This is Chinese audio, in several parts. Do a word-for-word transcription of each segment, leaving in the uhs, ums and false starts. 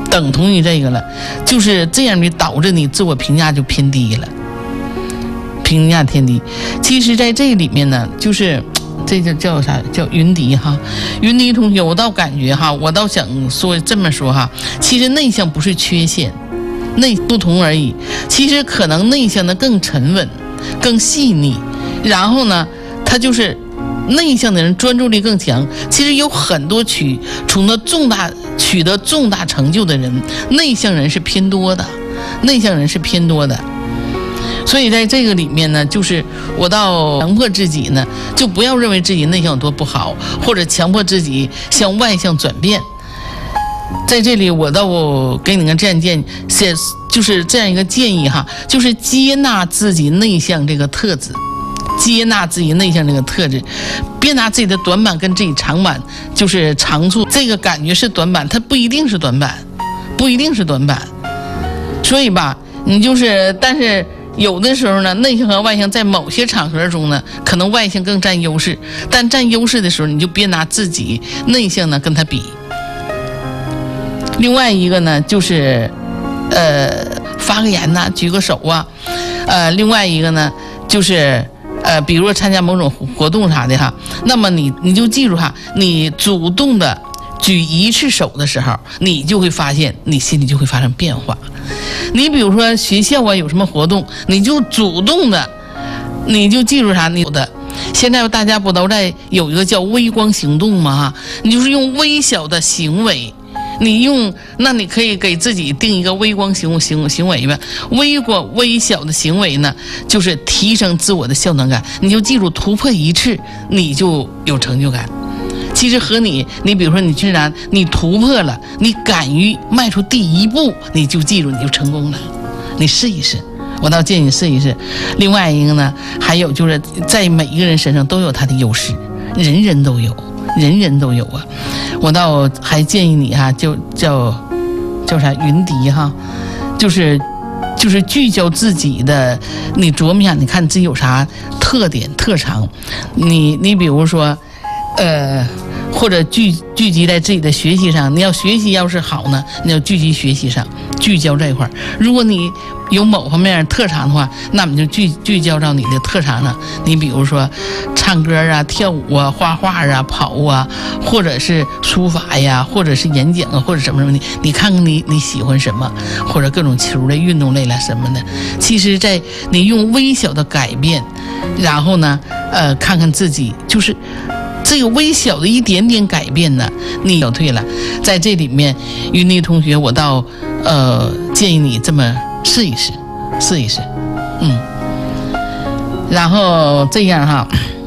等同于这个了，就是这样的导致你自我评价就偏低了，评价偏低。其实在这里面呢，就是这就叫啥？叫云迪哈，云迪同学，我倒感觉哈，我倒想说这么说哈，其实内向不是缺陷，内不同而已。其实可能内向的更沉稳、更细腻，然后呢，他就是内向的人专注力更强。其实有很多取从的重大取得重大成就的人，内向人是偏多的，内向人是偏多的。所以在这个里面呢，就是我倒强迫自己呢，就不要认为自己内向有多不好，或者强迫自己向外向转变。在这里我倒我给你个这样建议，就是这样一个建议哈，就是接纳自己内向这个特质，接纳自己内向这个特质，别拿自己的短板跟自己长板就是长处，这个感觉是短板，它不一定是短板，不一定是短板。所以吧，你就是但是有的时候呢，内向和外向在某些场合中呢，可能外向更占优势，但占优势的时候，你就别拿自己内向呢跟他比。另外一个呢，就是呃发个言呐，举个手啊，呃，另外一个呢，就是呃，比如说参加某种活动啥的哈，那么你你就记住哈，你主动的举一次手的时候，你就会发现你心里就会发生变化。你比如说学校啊有什么活动，你就主动的，你就记住啥，你有的。现在大家不都在有一个叫微光行动吗？哈，你就是用微小的行为，你用那你可以给自己定一个微光行行行为吧。微光微小的行为呢，就是提升自我的效能感。你就记住，突破一次，你就有成就感。其实和你，你比如说你居然你突破了，你敢于迈出第一步，你就记住你就成功了。你试一试，我倒建议你试一试。另外一个呢，还有就是在每一个人身上都有他的优势，人人都有，人人都有啊。我倒还建议你哈，就叫叫啥云迪哈，就是就是聚焦自己的，你琢磨一下，你看你自己有啥特点特长，你你比如说。呃，或者聚聚集在自己的学习上，你要学习要是好呢，你要聚集学习上，聚焦这一块。如果你有某方面特长的话，那么就聚聚焦到你的特长上。你比如说唱歌啊、跳舞啊、画画啊、跑啊，或者是书法呀，或者是演讲啊，或者什么什么的，你看看你你喜欢什么，或者各种球类、运动类了什么的。其实，在你用微小的改变，然后呢，呃，看看自己就是。这个微小的一点点改变呢，你有退了。在这里面，云妮同学，我倒呃建议你这么试一试，试一试，嗯。然后这样哈，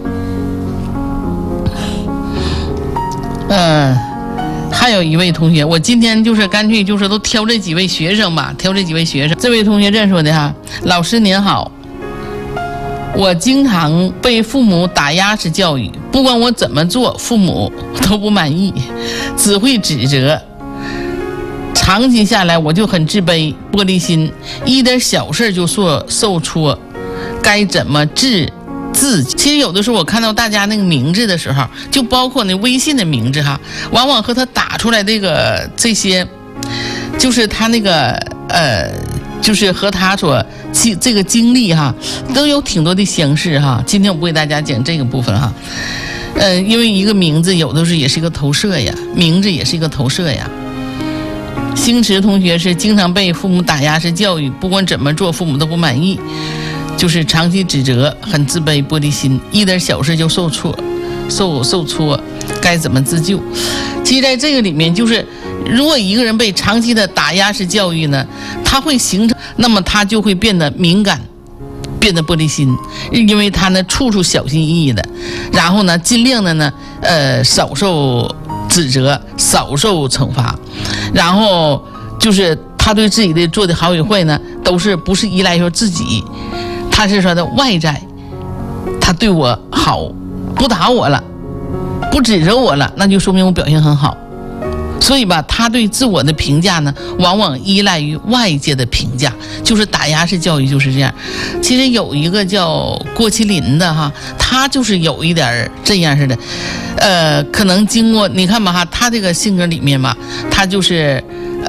呃，还有一位同学，我今天就是干脆就是都挑这几位学生吧，挑这几位学生。这位同学这样说的哈，老师您好。我经常被父母打压式教育，不管我怎么做，父母都不满意，只会指责。长期下来，我就很自卑、玻璃心，一点小事就受受挫，该怎么治自己？其实有的时候我看到大家那个名字的时候，就包括那微信的名字哈，往往和他打出来这个这些，就是他那个呃。就是和他所这个经历哈，都有挺多的相似哈。今天我不给大家讲这个部分哈，呃，因为一个名字有的时候也是一个投射呀，名字也是一个投射呀。星驰同学是经常被父母打压式教育，不管怎么做，父母都不满意，就是长期指责，很自卑、玻璃心，一点小事就受挫，受受挫，该怎么自救？其实在这个里面，就是如果一个人被长期的打压式教育呢，他会形成，那么他就会变得敏感，变得玻璃心，因为他呢处处小心翼翼的，然后呢尽量的呢呃少受指责，少受惩罚，然后就是他对自己的做的好与坏呢，都是不是依赖于自己，他是说的外在，他对我好，不打我了，不指责我了，那就说明我表现很好。所以吧，他对自我的评价呢，往往依赖于外界的评价，就是打压式教育就是这样。其实有一个叫郭麒麟的哈，他就是有一点这样似的，呃，可能经过你看吧哈，他这个性格里面吧，他就是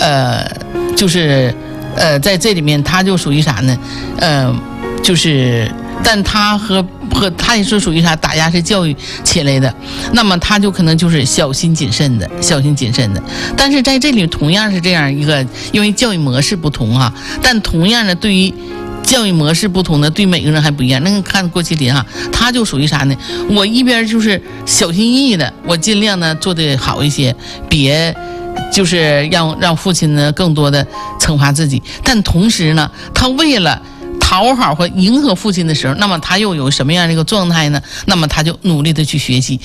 呃，就是呃，在这里面他就属于啥呢？呃，就是，但他和和他也是属于啥打压式教育起来的，那么他就可能就是小心谨慎的，小心谨慎的。但是在这里同样是这样一个，因为教育模式不同啊，但同样的对于教育模式不同的，对每个人还不一样。那个看郭麒麟哈，他就属于啥呢？我一边就是小心翼翼的，我尽量呢做得好一些，别就是让让父亲呢更多的惩罚自己，但同时呢，他为了讨好和迎合父亲的时候，那么他又有什么样的一个状态呢？那么他就努力的去学习，